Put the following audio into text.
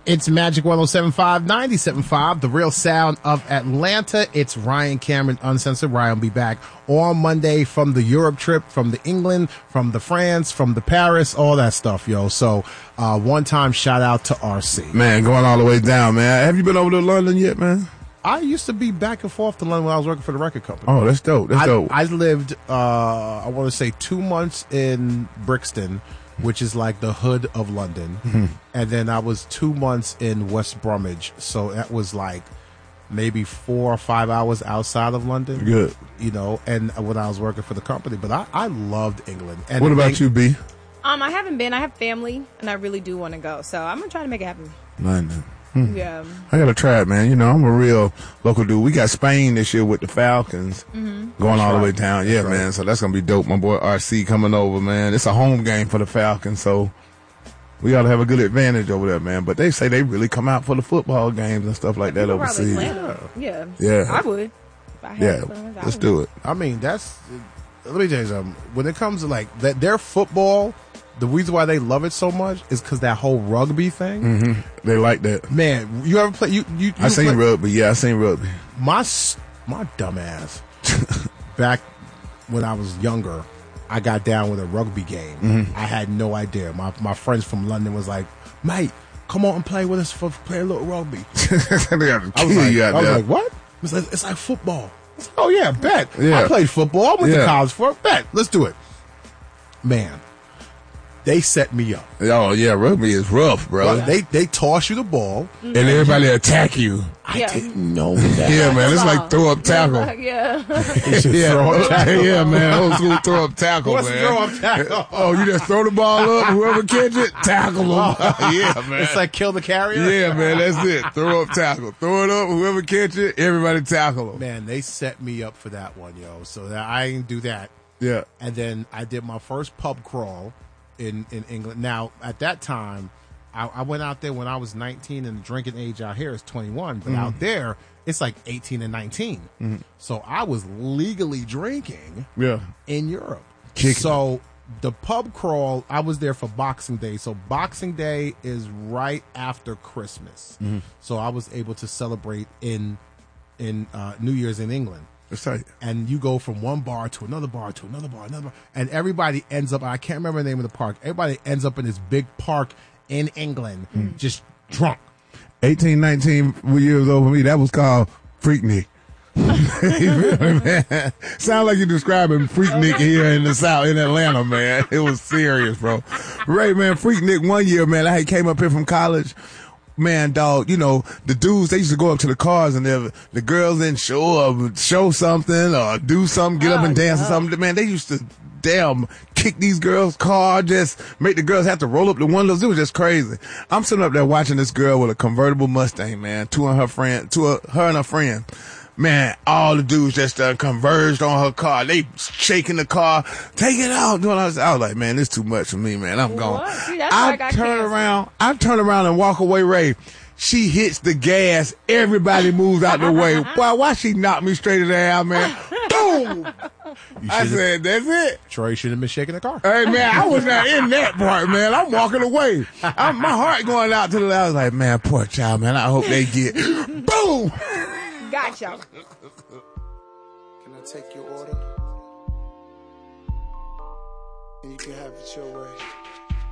It's Magic 107.5, 97.5, the real sound of Atlanta. It's Ryan Cameron, Uncensored. Ryan will be back on Monday from the Europe trip, from the England, from the France, from the Paris, all that stuff, yo. So, one-time shout-out to RC. Man, going all the way down, man. Have you been over to London yet, man? I used to be back and forth to London when I was working for the record company. Oh, that's dope. That's dope. I lived, I want to say 2 months in Brixton, which is like the hood of London. Mm-hmm. And then I was 2 months in West Bromwich. So that was like maybe 4 or 5 hours outside of London. Good. You know, and when I was working for the company. But I loved England. And what about you, B? I haven't been. I have family, and I really do want to go. So I'm going to try to make it happen. London. Yeah. I got to try it, man. You know, I'm a real local dude. We got Spain this year with the Falcons going all the way down. Yeah, man. So that's going to be dope. My boy RC coming over, man. It's a home game for the Falcons, so we ought to have a good advantage over there, man. But they say they really come out for the football games and stuff like that overseas. Yeah. Yeah. I would. If I had fun, let's do it. I mean, let me tell you something. When it comes to like their football, the reason why they love it so much is because that whole rugby thing. Mm-hmm. They like that. Man, you ever play? You I seen rugby. Yeah, I seen rugby. My dumb ass. Back when I was younger, I got down with a rugby game. Mm-hmm. I had no idea. My friends from London was like, "Mate, come on and play with us for play a little rugby." I was like, "What?" It's like football. Oh yeah, bet. Yeah. I played football. I went to college for it. Bet. Let's do it. Man, they set me up. Oh yeah, rugby is rough, bro. They toss you the ball and everybody attack you. I didn't know that. Yeah, man, it's like throw up tackle. Yeah. Yeah, man, old school throw up tackle, What's man. throw up tackle? Oh, you just throw the ball up, whoever catch it, tackle them. Yeah, man. It's like kill the carrier. Yeah, man, that's it. Throw up tackle. Throw it up, whoever catch it, everybody tackle them. Man, they set me up for that one, yo. So that I didn't do that. Yeah. And then I did my first pub crawl in England. Now, at that time, I went out there when I was 19, and the drinking age out here is 21. But out there, it's like 18 and 19. So I was legally drinking in Europe. So the pub crawl, I was there for Boxing Day. So Boxing Day is right after Christmas. So I was able to celebrate in New Year's in England. That's right. And you go from one bar to another bar to another bar, and everybody ends up, I can't remember the name of the park, everybody ends up in this big park in England, just drunk. 18, 19 years old for me, that was called Freaknik. Sound like you're describing Freaknik here in the South, in Atlanta, man. It was serious, bro. Right, man, Freaknik one year, man, I came up here from college. Man, dog, you know, the dudes, they used to go up to the cars and the girls didn't show something or do something, get up and dance or something. Man, they used to kick these girls' car, just make the girls have to roll up the windows. It was just crazy. I'm sitting up there watching this girl with a convertible Mustang, man, her and her friend. Man, all the dudes just converged on her car. They shaking the car. Take it out. I was like, man, this is too much for me, man. I'm going. See, I turn around and walk away, Ray. She hits the gas. Everybody moves out the way. Why she knocked me straight in the air, man? Boom! I said, that's it. Troy shouldn't have been shaking the car. Hey, man, I was not in that part, man. I'm walking away. My heart going out to the left. I was like, man, poor child, man. I hope they get boom. Gotcha. Can I take your order? And you can have it your way.